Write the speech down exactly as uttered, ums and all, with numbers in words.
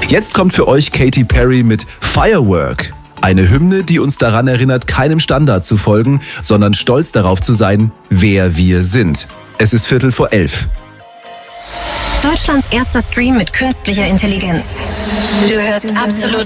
Jetzt kommt für euch Katy Perry mit Firework. Eine Hymne, die uns daran erinnert, keinem Standard zu folgen, sondern stolz darauf zu sein, wer wir sind. Es ist Viertel vor elf. Deutschlands erster Stream mit künstlicher Intelligenz. Du hörst absolut